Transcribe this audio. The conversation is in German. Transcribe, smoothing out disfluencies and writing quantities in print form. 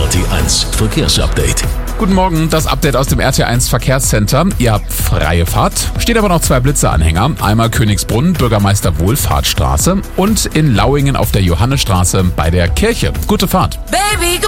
RT1 Verkehrsupdate. Guten Morgen, das Update aus dem RT1 Verkehrscenter. Ihr habt freie Fahrt, steht aber noch 2 Blitzeanhänger. Einmal Königsbrunn, Bürgermeister Wohlfahrtstraße und in Lauingen auf der Johannesstraße bei der Kirche. Gute Fahrt. Baby,